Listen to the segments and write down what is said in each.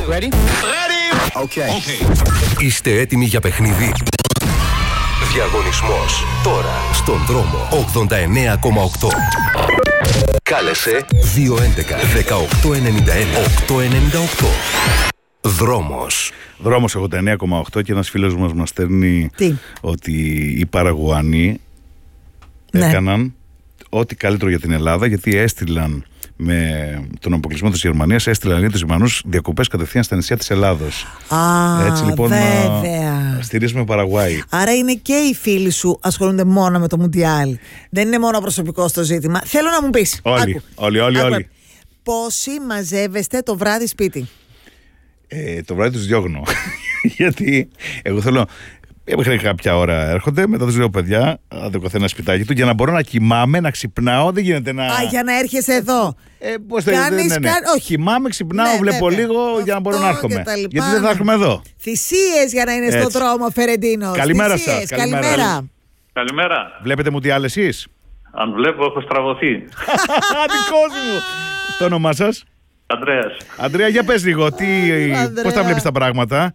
Ready? Okay. Είστε έτοιμοι για παιχνίδι? Διαγωνισμός τώρα στον δρόμο 89,8. Κάλεσε 211 1891 898. Δρόμος 89,8 και ένας φίλος μας στέλνει ότι οι Παραγουανοί έκαναν ό,τι καλύτερο για την Ελλάδα, γιατί έστειλαν με τον αποκλεισμό της Γερμανίας, έστειλαν τους Γερμανούς διακοπές κατευθείαν στα νησιά της Ελλάδος. Έτσι λοιπόν στηρίζουμε Παραγουάη. Άρα είναι και οι φίλοι σου ασχολούνται μόνο με το Μουντιάλ. Δεν είναι μόνο προσωπικό στο ζήτημα. Θέλω να μου πεις. Όλοι. Πόσοι μαζεύεστε το βράδυ σπίτι? Το βράδυ τους διώγνω. Γιατί εγώ θέλω. Μέχρι κάποια ώρα έρχονται, μετά τους λέω παιδιά, άντε καθένα σπιτάκι του, για να μπορώ να κοιμάμαι, να ξυπνάω. Δεν γίνεται να. Για να έρχεσαι εδώ. Πώς θα είναι. Όχι, κοιμάμαι, ξυπνάω, βλέπω λίγο για να μπορώ να έρχομαι. Γιατί δεν θα έρχομαι εδώ. Θυσίες για να είναι στον δρόμο, Φερεντίνος. Καλημέρα σας. Καλημέρα. Βλέπετε Μουντιάλ εσείς? Αν βλέπω, έχω στραβωθεί. Δικός μου. Το όνομά σας? Ανδρέας. Αντρέα, για πες λίγο, πώς τα βλέπεις τα πράγματα?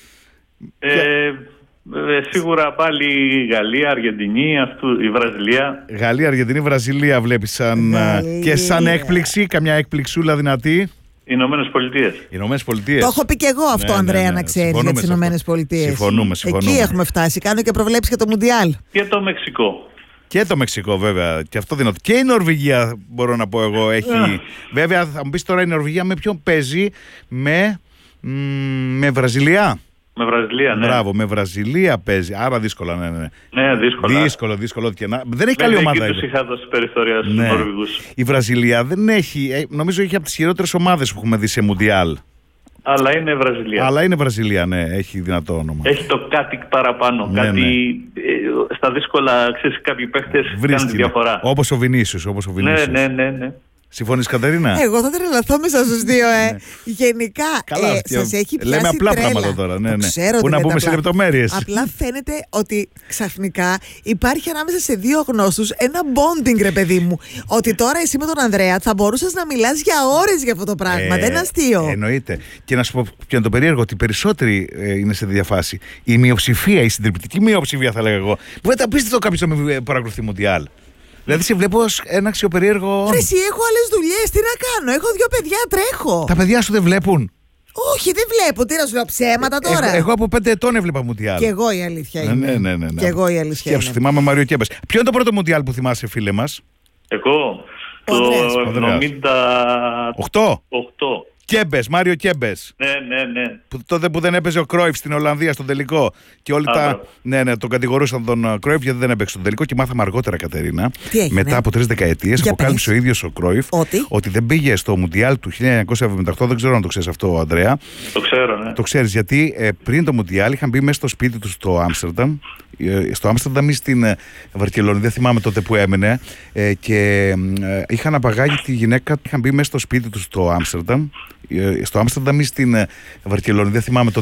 Σίγουρα πάλι η Γαλλία, Αργεντινή, η Βραζιλία. Γαλλία, Αργεντινή, Βραζιλία βλέπεις σαν έκπληξη, καμιά εκπληξούλα δυνατή. Οι Ηνωμένες Πολιτείες. Το έχω πει και εγώ αυτό, Ανδρέα, να ξέρεις, για τις Ηνωμένες Πολιτείες. Συμφωνούμε. Εκεί έχουμε φτάσει. Κάνω και προβλέψεις για το Μουντιάλ. Και το Μεξικό. Και το Μεξικό, βέβαια. Και αυτό δυνατό. Και η Νορβηγία, μπορώ να πω εγώ, έχει. Βέβαια, θα μου πεις τώρα η Νορβηγία με ποιον παίζει? Με Βραζιλία. Με Βραζιλία, ναι. Μπράβο, με Βραζιλία παίζει. Άρα δύσκολα, ναι. Ναι, δύσκολο. Δεν έχει καλή ομάδα. Δεν τους είχα δώσει περιθώρια στους Νορβηγούς. Η Βραζιλία δεν έχει. Νομίζω έχει από τις χειρότερες ομάδες που έχουμε δει σε Μουντιάλ. Αλλά είναι Βραζιλία. Ναι, έχει δυνατό όνομα. Έχει το κάτι παραπάνω. Στα δύσκολα, ξέρεις, κάποιοι παίχτες κάνουν τη διαφορά. Όπως ο Βινίσιους. Ναι. Συμφωνείς, Κατερίνα? Εγώ θα τρελαθώ μέσα στους δύο, Γενικά, σας έχει πιάσει λέμε απλά τρέλα. πράγματα τώρα. Ναι. Πού να μπούμε σε λεπτομέρειες. Απλά φαίνεται ότι ξαφνικά υπάρχει ανάμεσα σε δύο γνώστους ένα bonding, ρε παιδί μου. Ότι τώρα εσύ με τον Ανδρέα θα μπορούσες να μιλάς για ώρες για αυτό το πράγμα. Δεν είναι αστείο. Εννοείται. Και να σου πω και να το περίεργο, ότι περισσότεροι είναι σε διαφάση. Η μειοψηφία, η συντριπτική μειοψηφία, θα λέγα εγώ. Που δεν απίστευτο κάποιος να μην παρακολουθεί Μουντιάλ. Δηλαδή σε βλέπω ως ένα αξιοπερίεργο. Εσύ, έχω άλλες δουλειές, τι να κάνω? Έχω 2 παιδιά, τρέχω. Τα παιδιά σου δεν βλέπουν? Όχι, δεν βλέπω. Τι να σου λέω, ψέματα τώρα? Εγώ από 5 ετών έβλεπα Μουντιάλ. Και εγώ η αλήθεια είναι. Ναι. Και εγώ η αλήθεια είναι. Θυμάμαι Μάριο Κέμπες. Ποιο είναι το πρώτο Μουντιάλ που θυμάσαι, φίλε μας? Εγώ το 78. Κέμπες, Μάριο Κέμπες. Ναι. Τότε που δεν έπαιζε ο Κρόιφ στην Ολλανδία στον τελικό. Και όλοι τον κατηγορούσαν τον Κρόιφ γιατί δεν έπαιξε στον τελικό. Και μάθαμε αργότερα, Κατερίνα, μετά από 3 δεκαετίες, αποκάλυψε ο ίδιος ο Κρόιφ ότι δεν πήγε στο Μουντιάλ του 1978. Δεν ξέρω αν το ξέρεις αυτό, Ανδρέα. Το ξέρω, ναι. Το ξέρεις γιατί πριν το Μουντιάλ είχαν μπει μέσα στο σπίτι του στο Άμστερνταμ. Στο Άμστερνταμ ή στην Βαρκελόνη, δεν θυμάμαι τότε που έμενε. Και είχαν απαγάγει τη γυναίκα, είχαν μπει μέσα στο σπίτι του στο Άμστερνταμ. Στο Άμστερνταμ ή στην Βαρκελόνη, δεν θυμάμαι τότε.